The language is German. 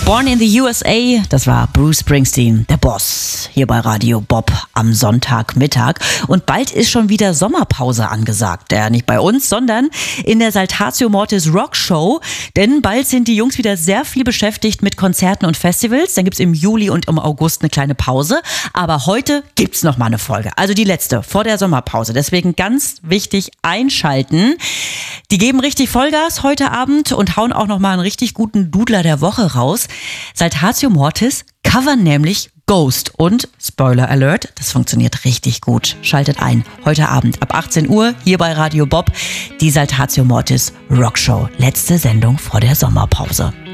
Born in the USA, das war Bruce Springsteen, der Boss, hier bei Radio Bob am Sonntagmittag. Und bald ist schon wieder Sommerpause angesagt. Nicht bei uns, sondern in der Saltatio Mortis Rock Show. Denn bald sind die Jungs wieder sehr viel beschäftigt mit Konzerten und Festivals. Dann gibt's im Juli und im August eine kleine Pause. Aber heute gibt's noch mal eine Folge. Also die letzte vor der Sommerpause. Deswegen ganz wichtig einschalten. Die geben richtig Vollgas heute Abend und hauen auch noch mal einen richtig guten Dudler der Woche raus. Saltatio Mortis covern nämlich Ghost und, Spoiler Alert, das funktioniert richtig gut. Schaltet ein, heute Abend ab 18 Uhr hier bei Radio Bob, die Saltatio Mortis Rock Show. Letzte Sendung vor der Sommerpause.